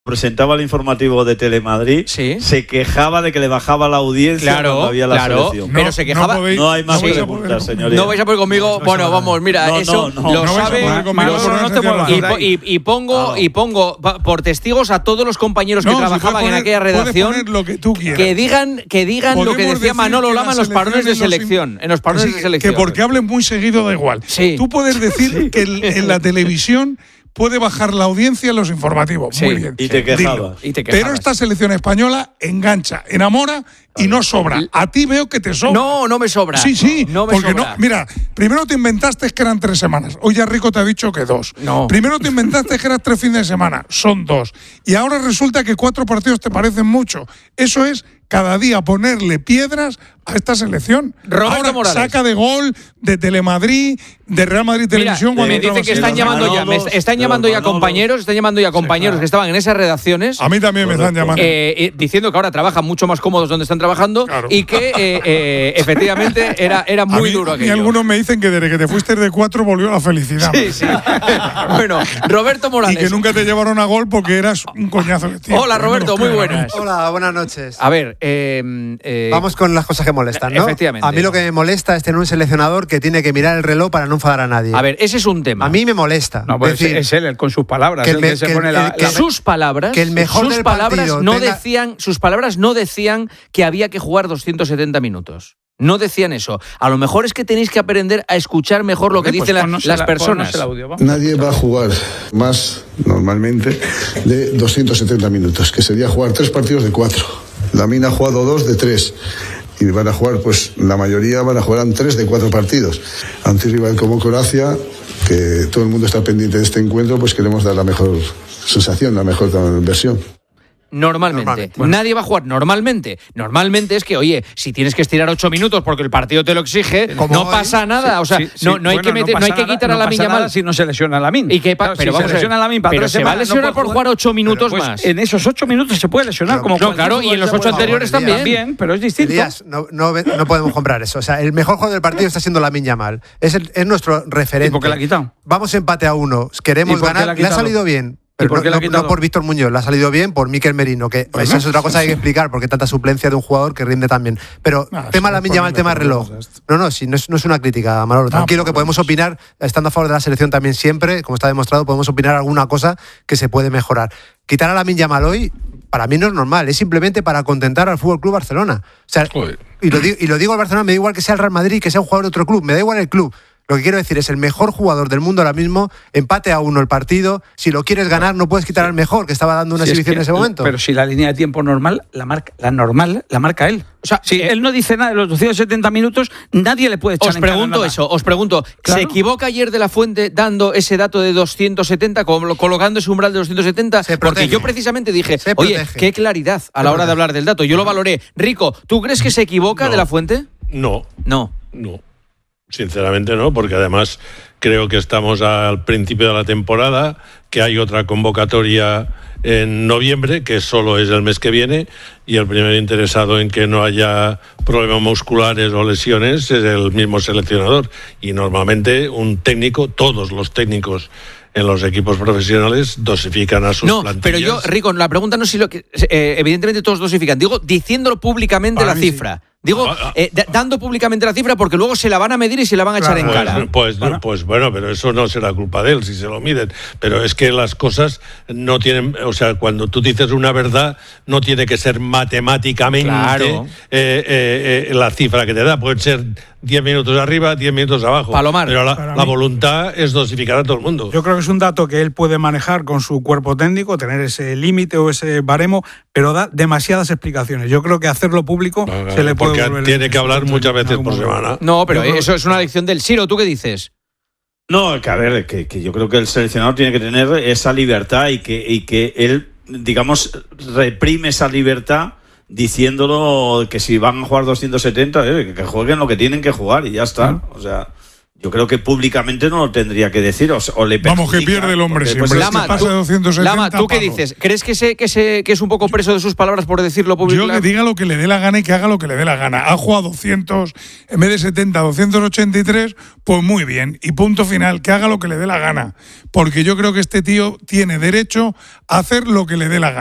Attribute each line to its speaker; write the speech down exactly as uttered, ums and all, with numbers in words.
Speaker 1: presentaba el informativo de Telemadrid,
Speaker 2: ¿Sí?
Speaker 1: se quejaba de que le bajaba la audiencia
Speaker 2: claro,
Speaker 1: cuando había la
Speaker 2: claro,
Speaker 1: selección.
Speaker 2: pero
Speaker 3: No,
Speaker 2: se quejaba.
Speaker 3: no podéis-
Speaker 1: No hay más
Speaker 3: no vais a
Speaker 1: preguntas,
Speaker 3: poder-
Speaker 1: señoría.
Speaker 2: No vais a poder conmigo.
Speaker 3: No vais a
Speaker 2: Bueno,
Speaker 3: poder.
Speaker 2: vamos, mira,
Speaker 1: No,
Speaker 2: eso
Speaker 1: no, no.
Speaker 2: lo
Speaker 3: No vais a
Speaker 2: sabe.
Speaker 3: poder conmigo
Speaker 2: Manolo,
Speaker 3: por una
Speaker 2: no te
Speaker 3: sencilla
Speaker 2: muevas.
Speaker 3: razón.
Speaker 2: y, po- y, y pongo,
Speaker 1: Ah.
Speaker 2: y pongo pa- por testigos a todos los compañeros que
Speaker 3: No, si
Speaker 2: trabajaban
Speaker 3: puedes
Speaker 2: en
Speaker 3: poner-
Speaker 2: aquella
Speaker 3: puedes
Speaker 2: redacción
Speaker 3: poner lo que tú quieras.
Speaker 2: que digan, que digan lo que
Speaker 3: Podemos
Speaker 2: decía
Speaker 3: decir
Speaker 2: Manolo
Speaker 3: que
Speaker 2: Lama
Speaker 3: la
Speaker 2: en los parones de
Speaker 3: selección en los
Speaker 2: selección. En los parones
Speaker 3: Así
Speaker 2: de
Speaker 3: que-
Speaker 2: selección.
Speaker 3: Que porque hablen muy seguido da igual.
Speaker 2: Sí.
Speaker 3: Tú puedes decir que el- en la televisión puede bajar la audiencia en los informativos.
Speaker 2: Sí.
Speaker 3: Muy bien.
Speaker 1: Y te
Speaker 3: Dilo.
Speaker 1: quejabas.
Speaker 2: Y te quejabas.
Speaker 3: Pero esta selección española engancha, enamora y no sobra. A ti veo que te sobra.
Speaker 2: No, no me sobra.
Speaker 3: Sí, sí,
Speaker 2: no me
Speaker 3: porque
Speaker 2: sobra.
Speaker 3: no. Mira, primero te inventaste que eran tres semanas. Hoy ya Rico te ha dicho que dos.
Speaker 2: No.
Speaker 3: Primero te inventaste que eran tres fines de semana. Son dos. Y ahora resulta que cuatro partidos te parecen mucho. Eso es cada día ponerle piedras a esta selección.
Speaker 2: Roberto
Speaker 3: ahora
Speaker 2: Morales.
Speaker 3: saca de Gol, de Telemadrid, de Real Madrid
Speaker 2: Mira,
Speaker 3: Televisión. cuando
Speaker 2: me
Speaker 3: entraba
Speaker 2: dicen que
Speaker 3: así.
Speaker 2: están
Speaker 1: los
Speaker 2: llamando ya, me
Speaker 1: Manolos,
Speaker 2: est- están
Speaker 1: de
Speaker 2: llamando
Speaker 1: los
Speaker 2: ya
Speaker 1: Manolos.
Speaker 2: compañeros, están llamando ya compañeros
Speaker 3: claro.
Speaker 2: que estaban en esas redacciones.
Speaker 3: A mí también me están llamando.
Speaker 2: Eh, eh, diciendo que ahora trabajan mucho más cómodos donde están trabajando
Speaker 3: Claro.
Speaker 2: y que eh, eh, efectivamente era, era
Speaker 3: A
Speaker 2: muy
Speaker 3: mí-
Speaker 2: duro
Speaker 3: a mí
Speaker 2: aquello.
Speaker 3: algunos me dicen que desde que te fuiste de cuatro volvió la felicidad.
Speaker 2: Sí, sí. Bueno, Roberto
Speaker 3: Y
Speaker 2: Morales.
Speaker 3: que nunca te llevaron a Gol porque eras un coñazo de tío.
Speaker 2: Hola, Roberto, muy buenas.
Speaker 4: Hola, buenas noches.
Speaker 2: A ver, eh, eh,
Speaker 4: Vamos con las cosas que molestan, ¿no?
Speaker 2: Efectivamente.
Speaker 4: A mí lo que me molesta es tener un seleccionador que tiene que mirar el reloj para no enfadar a nadie.
Speaker 2: a ver, ese es un tema.
Speaker 4: A mí me molesta.
Speaker 5: No, pues
Speaker 4: Es decir,
Speaker 5: es él, él con sus palabras,
Speaker 4: que el
Speaker 5: el
Speaker 4: me-
Speaker 5: que se
Speaker 4: que el-
Speaker 5: pone la,
Speaker 4: el- que
Speaker 5: la-
Speaker 2: sus palabras,
Speaker 4: que el mejor
Speaker 2: sus
Speaker 4: del
Speaker 2: palabras
Speaker 4: partido
Speaker 2: no
Speaker 4: tenga-
Speaker 2: decían, sus palabras no decían que había que jugar doscientos setenta minutos. No decían eso. A lo mejor es que tenéis que aprender a escuchar mejor lo que
Speaker 5: Pues
Speaker 2: dicen la-
Speaker 5: ponnos
Speaker 2: las
Speaker 5: el-
Speaker 2: personas.
Speaker 5: ponnos el audio, vamos.
Speaker 6: Nadie va a jugar más normalmente de doscientos setenta minutos, que sería jugar tres partidos de cuatro. La mina ha jugado dos de tres. Y van a jugar, pues la mayoría van a jugar en tres de cuatro partidos. Ante un rival como Croacia, que todo el mundo está pendiente de este encuentro, pues queremos dar la mejor sensación, la mejor versión.
Speaker 2: Normalmente.
Speaker 4: Normalmente.
Speaker 2: Bueno. Nadie va a jugar normalmente. Normalmente es que, oye, si tienes que estirar ocho minutos porque el partido te lo exige,
Speaker 4: Como
Speaker 2: no
Speaker 4: hoy.
Speaker 2: pasa nada. O sea,
Speaker 5: Sí, sí,
Speaker 2: no, no hay
Speaker 5: bueno,
Speaker 2: que meter, no,
Speaker 5: pasa
Speaker 2: hay que
Speaker 5: nada,
Speaker 2: quitar
Speaker 5: no
Speaker 2: a la
Speaker 5: pasa
Speaker 2: Yamal.
Speaker 5: nada si no se lesiona a Lamin.
Speaker 2: ¿Y qué pa-
Speaker 5: Claro,
Speaker 2: pero
Speaker 5: si
Speaker 2: vamos
Speaker 5: se
Speaker 2: a ver,
Speaker 5: lesiona a Lamin para
Speaker 2: pero
Speaker 5: tres
Speaker 2: se va a
Speaker 5: semanas, no
Speaker 2: lesionar
Speaker 5: puede
Speaker 2: por jugar ocho minutos
Speaker 5: Pero, pues,
Speaker 2: más.
Speaker 5: En esos ocho minutos se puede lesionar,
Speaker 4: Claro,
Speaker 5: como
Speaker 2: no,
Speaker 5: cualquier
Speaker 2: claro, y en los
Speaker 5: futbolista
Speaker 2: ocho
Speaker 5: puede
Speaker 2: anteriores
Speaker 5: jugar.
Speaker 2: también.
Speaker 5: También, pero es distinto.
Speaker 4: Elías, no, no, ve- no podemos comprar eso. O sea, el mejor jugador del partido está siendo Lamine Yamal. Es, el- es nuestro referente.
Speaker 5: ¿Y por qué la ha quitado?
Speaker 4: Vamos empate a uno.
Speaker 5: ¿Y
Speaker 4: Queremos
Speaker 5: por qué
Speaker 4: ganar.
Speaker 5: la ha
Speaker 4: Le ha
Speaker 5: quitado?
Speaker 4: salido bien.
Speaker 5: ¿Y
Speaker 4: Pero
Speaker 5: por
Speaker 4: no,
Speaker 5: qué la ha
Speaker 4: no-
Speaker 5: quitado?
Speaker 4: no por Víctor Muñoz, le ha salido bien por Mikel Merino, que
Speaker 3: Bueno,
Speaker 4: esa es otra cosa que hay que
Speaker 3: sí.
Speaker 4: explicar, porque tanta suplencia de un jugador que rinde tan bien. Pero
Speaker 3: Ah,
Speaker 4: tema
Speaker 3: sí,
Speaker 4: Lamine
Speaker 3: por
Speaker 4: Yamal, tema
Speaker 3: ponerle
Speaker 4: reloj.
Speaker 3: cosas a esto.
Speaker 4: No, no, sí, no es, no es una crítica, Manolo. Tranquilo,
Speaker 3: Ah,
Speaker 4: que
Speaker 3: pues,
Speaker 4: podemos opinar, estando a favor de la selección también siempre, como está demostrado, podemos opinar alguna cosa que se puede mejorar. Quitar a Lamine Yamal hoy, para mí no es normal, es simplemente para contentar al Fútbol Club Barcelona. O sea,
Speaker 3: Joder.
Speaker 4: y lo, digo, y lo digo al Barcelona, me da igual que sea el Real Madrid, que sea un jugador de otro club, me da igual el club. Lo que quiero decir es el mejor jugador del mundo ahora mismo, empate a uno el partido, si lo quieres ganar no puedes quitar al mejor, que estaba dando una
Speaker 5: Si es
Speaker 4: exhibición
Speaker 5: que-
Speaker 4: en ese momento.
Speaker 5: Pero si la línea de tiempo normal, la marca, la normal, la marca él. O sea, si
Speaker 2: eh,
Speaker 5: él no dice nada de los doscientos setenta minutos, nadie le puede echar
Speaker 2: Os
Speaker 5: en cara
Speaker 2: pregunto
Speaker 5: nada.
Speaker 2: eso, os pregunto,
Speaker 5: Claro.
Speaker 2: ¿se equivoca ayer de la Fuente dando ese dato de doscientos setenta, colo- colocando ese umbral de doscientos setenta?
Speaker 4: Se
Speaker 2: Porque
Speaker 4: protege.
Speaker 2: yo precisamente dije,
Speaker 4: Se
Speaker 2: oye,
Speaker 4: protege.
Speaker 2: qué claridad a la hora de hablar del dato. Yo lo valoré. Rico, ¿tú crees que se equivoca
Speaker 7: No.
Speaker 2: de la Fuente?
Speaker 7: No,
Speaker 2: No.
Speaker 7: no. Sinceramente no, porque además creo que estamos al principio de la temporada, que hay otra convocatoria en noviembre, que solo es el mes que viene, y el primer interesado en que no haya problemas musculares o lesiones es el mismo seleccionador. Y normalmente un técnico, todos los técnicos en los equipos profesionales dosifican a sus
Speaker 2: No,
Speaker 7: plantillas.
Speaker 2: pero yo, Rico, la pregunta no es si lo que. eh, evidentemente todos dosifican. Digo, diciéndolo públicamente
Speaker 3: Para
Speaker 2: la
Speaker 3: mí sí.
Speaker 2: cifra. Digo,
Speaker 7: Ah, ah.
Speaker 2: eh, da- dando públicamente la cifra porque luego se la van a medir y se la van a echar en
Speaker 7: Pues,
Speaker 2: cara.
Speaker 7: pues, no, pues bueno, pero eso no será culpa de él si se lo miden. Pero es que las cosas no tienen, o sea, cuando tú dices una verdad, no tiene que ser matemáticamente
Speaker 2: Claro.
Speaker 7: eh, eh, eh, la cifra que te da. Pueden ser diez minutos arriba, diez minutos abajo.
Speaker 2: Palomar.
Speaker 7: Pero la,
Speaker 3: Para
Speaker 7: la
Speaker 3: mí-
Speaker 7: voluntad es dosificar a todo el mundo.
Speaker 3: Yo creo que es un dato que él puede manejar con su cuerpo técnico, tener ese límite o ese baremo, pero da demasiadas explicaciones. Yo creo que hacerlo público
Speaker 7: Ah,
Speaker 3: se le puede
Speaker 7: porque
Speaker 3: volver
Speaker 7: tiene
Speaker 3: en-
Speaker 7: que hablar
Speaker 3: en
Speaker 7: muchas veces
Speaker 3: algún
Speaker 7: por
Speaker 3: momento.
Speaker 7: semana.
Speaker 2: No, pero
Speaker 3: Yo creo-
Speaker 2: eso es una lección del Siro. ¿Tú qué dices?
Speaker 1: No, que a ver, que, que yo creo que el seleccionador tiene que tener esa libertad y que, y que él, digamos, reprime esa libertad diciéndolo que si van a jugar doscientos setenta, eh, que jueguen lo que tienen que jugar y ya está. O sea, Yo creo que públicamente no lo tendría que decir, o, o le
Speaker 3: Vamos, que
Speaker 1: perjudica,
Speaker 3: pierde el hombre
Speaker 1: porque
Speaker 3: siempre.
Speaker 1: después
Speaker 3: Es que
Speaker 2: Lama,
Speaker 3: pasa
Speaker 2: tú-
Speaker 3: de doscientos setenta
Speaker 2: Lama, ¿tú qué
Speaker 3: pavos.
Speaker 2: dices? ¿Crees que, se, que, se, que es un poco preso de sus palabras por decirlo
Speaker 3: Yo
Speaker 2: públicamente?
Speaker 3: que diga lo que le dé la gana y que haga lo que le dé la gana. Ha jugado doscientos, en vez de setenta, doscientos ochenta y tres, pues muy bien. Y punto final, que haga lo que le dé la gana. Porque yo creo que este tío tiene derecho a hacer lo que le dé la gana.